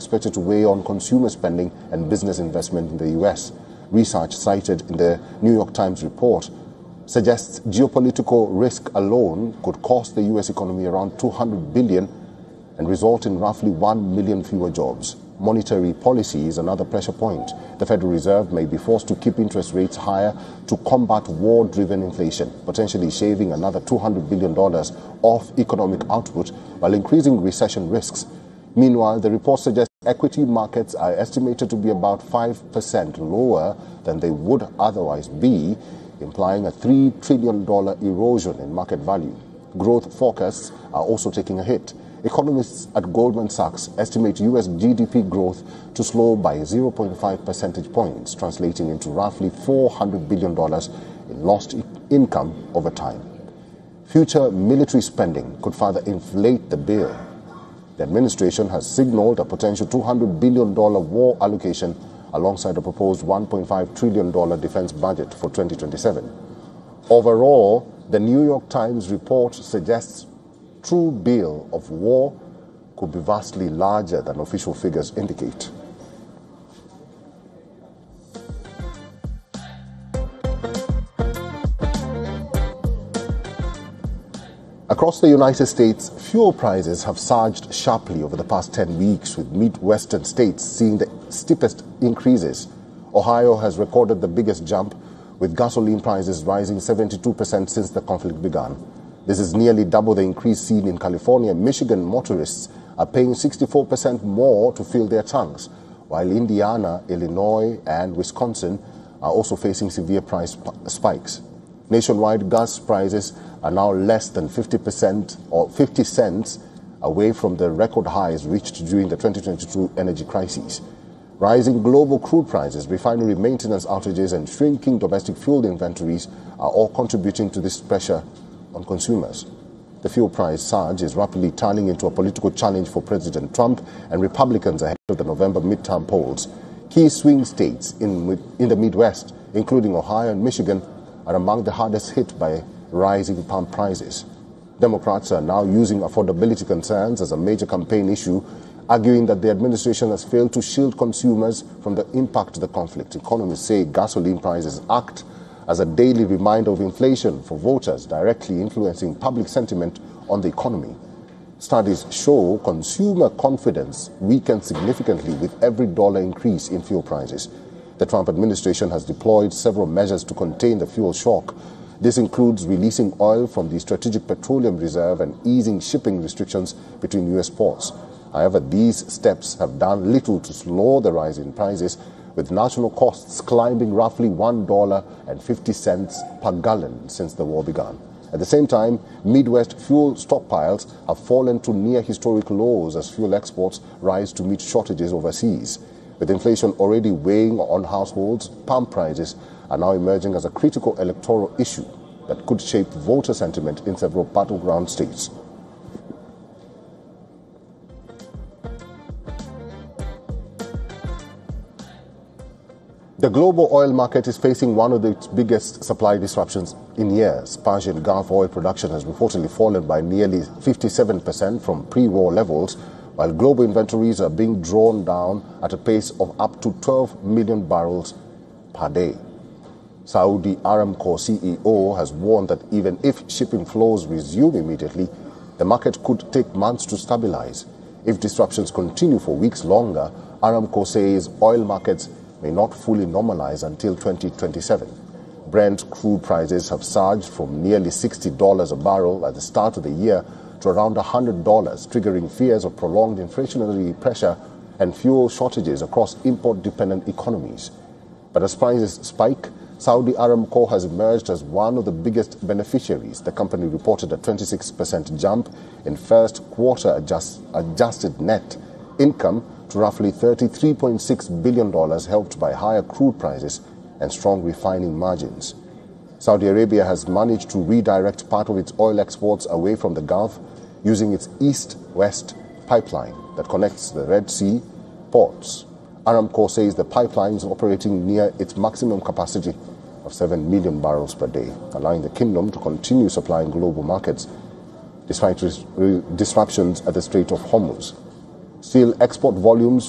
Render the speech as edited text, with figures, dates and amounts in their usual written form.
expected to weigh on consumer spending and business investment in the U.S. Research cited in the New York Times report suggests geopolitical risk alone could cost the U.S. economy around $200 billion and result in roughly 1 million fewer jobs. Monetary policy is another pressure point. The Federal Reserve may be forced to keep interest rates higher to combat war-driven inflation, potentially shaving another $200 billion off economic output while increasing recession risks. Meanwhile, the report suggests equity markets are estimated to be about 5% lower than they would otherwise be, implying a $3 trillion erosion in market value. Growth forecasts are also taking a hit. Economists at Goldman Sachs estimate U.S. GDP growth to slow by 0.5 percentage points, translating into roughly $400 billion in lost income over time. Future military spending could further inflate the bill. The administration has signaled a potential $200 billion war allocation alongside a proposed $1.5 trillion defense budget for 2027. Overall, the New York Times report suggests true bill of war could be vastly larger than official figures indicate. Across the United States, fuel prices have surged sharply over the past 10 weeks, with Midwestern states seeing the steepest increases. Ohio has recorded the biggest jump, with gasoline prices rising 72% since the conflict began. This is nearly double the increase seen in California. Michigan motorists are paying 64% more to fill their tanks, while Indiana, Illinois, and Wisconsin are also facing severe price spikes. Nationwide, gas prices are now less than 50% or 50 cents away from the record highs reached during the 2022 energy crisis. Rising global crude prices, refinery maintenance outages, and shrinking domestic fuel inventories are all contributing to this pressure on consumers. The fuel price surge is rapidly turning into a political challenge for President Trump and Republicans ahead of the November midterm polls. Key swing states in the Midwest, including Ohio and Michigan, are among the hardest hit by rising pump prices. Democrats are now using affordability concerns as a major campaign issue, arguing that the administration has failed to shield consumers from the impact of the conflict. Economists say gasoline prices act as a daily reminder of inflation for voters, directly influencing public sentiment on the economy. Studies show consumer confidence weakens significantly with every dollar increase in fuel prices. The Trump administration has deployed several measures to contain the fuel shock. This includes releasing oil from the Strategic Petroleum Reserve and easing shipping restrictions between U.S. ports. However, these steps have done little to slow the rise in prices, with national costs climbing roughly $1.50 per gallon since the war began. At the same time, Midwest fuel stockpiles have fallen to near historic lows as fuel exports rise to meet shortages overseas. With inflation already weighing on households, pump prices are now emerging as a critical electoral issue that could shape voter sentiment in several battleground states. The global oil market is facing one of its biggest supply disruptions in years. Persian Gulf oil production has reportedly fallen by nearly 57% from pre-war levels, while global inventories are being drawn down at a pace of up to 12 million barrels per day. Saudi Aramco CEO has warned that even if shipping flows resume immediately, the market could take months to stabilize. If disruptions continue for weeks longer, Aramco says oil markets may not fully normalize until 2027. Brent crude prices have surged from nearly $60 a barrel at the start of the year to around $100, triggering fears of prolonged inflationary pressure and fuel shortages across import-dependent economies. But as prices spike, Saudi Aramco has emerged as one of the biggest beneficiaries. The company reported a 26% jump in first quarter adjusted net income to roughly $33.6 billion, helped by higher crude prices and strong refining margins. Saudi Arabia has managed to redirect part of its oil exports away from the Gulf using its east-west pipeline that connects the Red Sea ports. Aramco says the pipeline is operating near its maximum capacity of 7 million barrels per day, allowing the kingdom to continue supplying global markets despite disruptions at the Strait of Hormuz. Steel export volumes